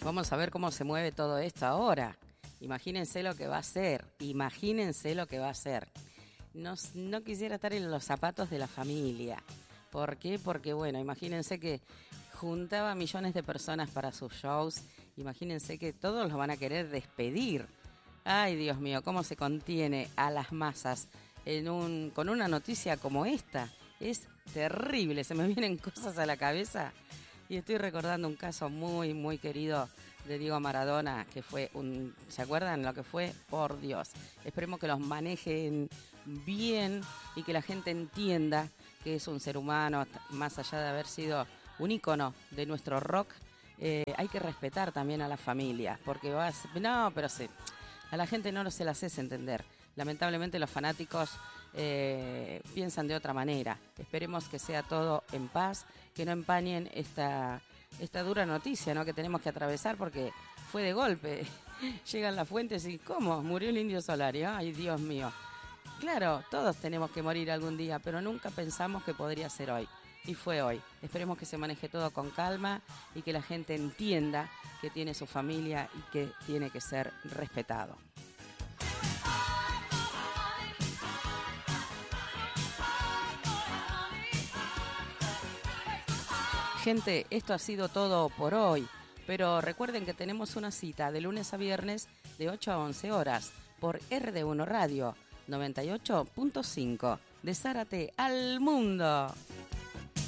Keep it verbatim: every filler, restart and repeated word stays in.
Vamos a ver cómo se mueve todo esto ahora. Imagínense lo que va a ser, imagínense lo que va a ser. No, no quisiera estar en los zapatos de la familia. ¿Por qué? Porque, bueno, imagínense que juntaba millones de personas para sus shows. Imagínense que todos los van a querer despedir. Ay, Dios mío, cómo se contiene a las masas en un, con una noticia como esta. Es terrible, se me vienen cosas a la cabeza. Y estoy recordando un caso muy, muy querido de Diego Maradona, que fue un... ¿Se acuerdan lo que fue? Por Dios. Esperemos que los manejen bien y que la gente entienda que es un ser humano, más allá de haber sido un ícono de nuestro rock. Eh, hay que respetar también a la familia, porque vas... No, pero sí, a la gente no se las hace entender. Lamentablemente los fanáticos eh, piensan de otra manera. Esperemos que sea todo en paz, que no empañen esta, esta dura noticia, ¿no?, que tenemos que atravesar, porque fue de golpe. Llegan las fuentes y ¿cómo? Murió el Indio Solari. Ay, Dios mío. Claro, todos tenemos que morir algún día, pero nunca pensamos que podría ser hoy. Y fue hoy. Esperemos que se maneje todo con calma y que la gente entienda que tiene su familia y que tiene que ser respetado. Gente, esto ha sido todo por hoy, pero recuerden que tenemos una cita de lunes a viernes de ocho a once horas por R D uno Radio noventa y ocho punto cinco, de Zárate al mundo.